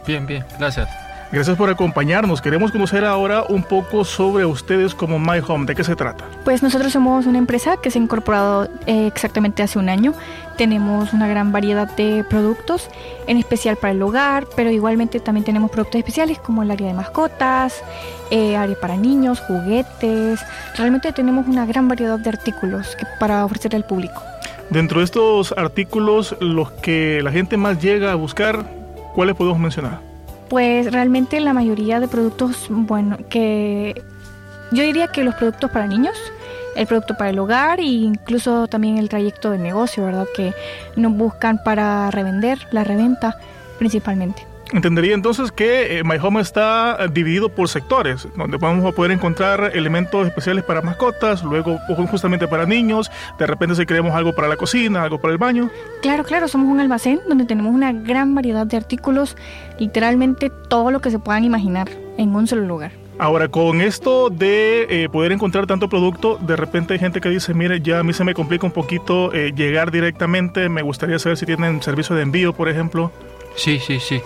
Bien, bien, gracias. Gracias por acompañarnos. Queremos conocer ahora un poco sobre ustedes como My Home. ¿De qué se trata? Pues nosotros somos una empresa que se ha incorporado exactamente hace un año. Tenemos una gran variedad de productos, en especial para el hogar, pero igualmente también tenemos productos especiales como el área de mascotas, área para niños, juguetes. Realmente tenemos una gran variedad de artículos para ofrecer al público. Dentro de estos artículos, los que la gente más llega a buscar, ¿cuáles podemos mencionar? Pues realmente la mayoría de productos, bueno, que yo diría que los productos para niños, el producto para el hogar e incluso también el trayecto de negocio, ¿verdad? Que nos buscan para revender, la reventa principalmente. Entendería entonces que My Home está dividido por sectores, donde vamos a poder encontrar elementos especiales para mascotas, luego justamente para niños, de repente si queremos algo para la cocina, algo para el baño. Claro, somos un almacén donde tenemos una gran variedad de artículos, literalmente todo lo que se puedan imaginar en un solo lugar. Ahora, con esto de poder encontrar tanto producto, de repente hay gente que dice, mire, ya a mí se me complica un poquito llegar directamente, me gustaría saber si tienen servicio de envío, por ejemplo. Sí.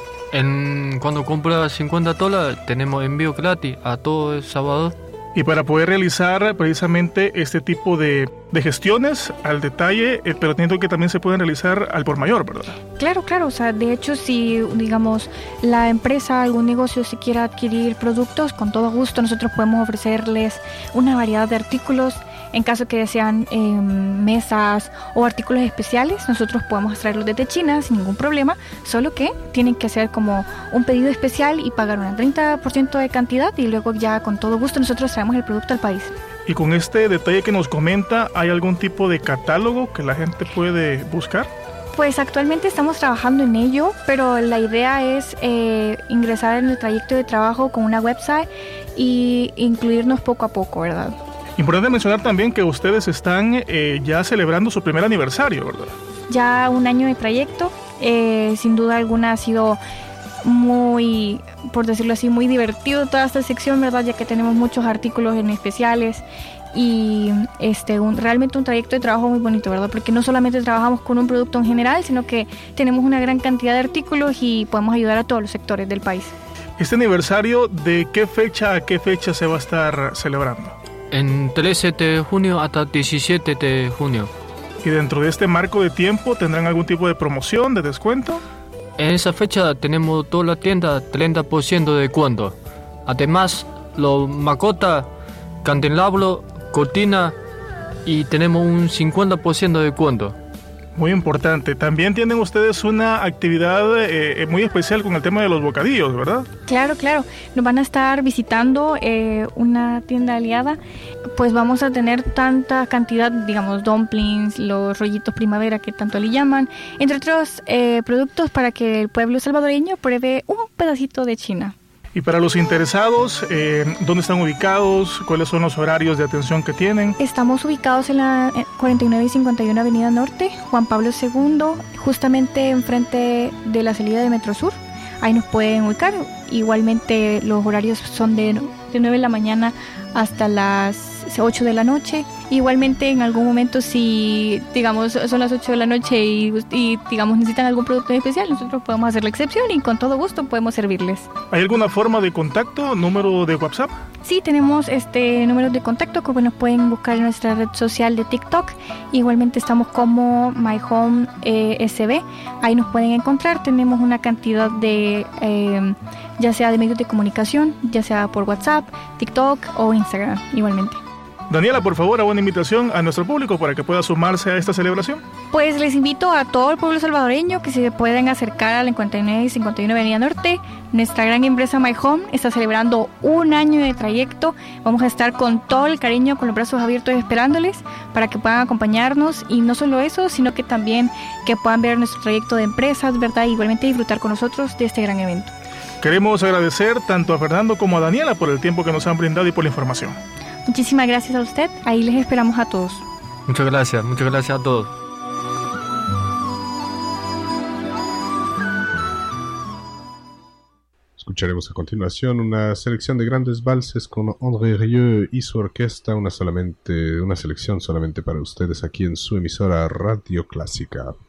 Cuando compras $50 tenemos envío gratis a todo El Salvador. Y para poder realizar precisamente este tipo de gestiones al detalle, pero entiendo que también se pueden realizar al por mayor, ¿verdad? Claro, o sea, de hecho si, digamos, la empresa, algún negocio si quiere adquirir productos, con todo gusto nosotros podemos ofrecerles una variedad de artículos. En caso que desean mesas o artículos especiales, nosotros podemos traerlos desde China sin ningún problema, solo que tienen que hacer como un pedido especial y pagar un 30% de cantidad y luego ya con todo gusto nosotros traemos el producto al país. Y con este detalle que nos comenta, ¿hay algún tipo de catálogo que la gente puede buscar? Pues actualmente estamos trabajando en ello, pero la idea es ingresar en el trayecto de trabajo con una website y incluirnos poco a poco, ¿verdad? Importante mencionar también que ustedes están ya celebrando su primer aniversario, ¿verdad? Ya un año de trayecto, sin duda alguna ha sido muy, por decirlo así, muy divertido toda esta sección, ¿verdad? Ya que tenemos muchos artículos en especiales y realmente un trayecto de trabajo muy bonito, ¿verdad? Porque no solamente trabajamos con un producto en general, sino que tenemos una gran cantidad de artículos y podemos ayudar a todos los sectores del país. ¿Este aniversario de qué fecha a qué fecha se va a estar celebrando? En 13 de junio hasta 17 de junio. ¿Y dentro de este marco de tiempo tendrán algún tipo de promoción, de descuento? En esa fecha tenemos toda la tienda 30% de descuento. Además, los mascotas, candelabro, cortina y tenemos un 50% de descuento. Muy importante. También tienen ustedes una actividad muy especial con el tema de los bocadillos, ¿verdad? Claro. Nos van a estar visitando una tienda aliada. Pues vamos a tener tanta cantidad, digamos, dumplings, los rollitos primavera que tanto le llaman, entre otros productos para que el pueblo salvadoreño pruebe un pedacito de China. Y para los interesados, ¿dónde están ubicados? ¿Cuáles son los horarios de atención que tienen? Estamos ubicados en la 49 y 51 Avenida Norte, Juan Pablo II, justamente enfrente de la salida de Metro Sur. Ahí nos pueden ubicar. Igualmente los horarios son de 9 de la mañana hasta las 8 de la noche. Igualmente en algún momento si digamos son las 8 de la noche y digamos necesitan algún producto especial, nosotros podemos hacer la excepción y con todo gusto podemos servirles. ¿Hay alguna forma de contacto, número de WhatsApp? Sí, tenemos números de contacto que nos pueden buscar en nuestra red social de TikTok. Igualmente estamos como My Home SB. Ahí nos pueden encontrar. Tenemos una cantidad de ya sea de medios de comunicación, ya sea por WhatsApp, TikTok o Instagram igualmente. Daniela, por favor, hago una invitación a nuestro público para que pueda sumarse a esta celebración. Pues les invito a todo el pueblo salvadoreño que se puedan acercar a la 59 y 51 Avenida Norte. Nuestra gran empresa My Home está celebrando un año de trayecto. Vamos a estar con todo el cariño, con los brazos abiertos esperándoles para que puedan acompañarnos. Y no solo eso, sino que también que puedan ver nuestro trayecto de empresas, ¿verdad? Y igualmente disfrutar con nosotros de este gran evento. Queremos agradecer tanto a Fernando como a Daniela por el tiempo que nos han brindado y por la información. Muchísimas gracias a usted. Ahí les esperamos a todos. Muchas gracias a todos. Escucharemos a continuación una selección de grandes valses con André Rieu y su orquesta, una selección solamente para ustedes aquí en su emisora Radio Clásica.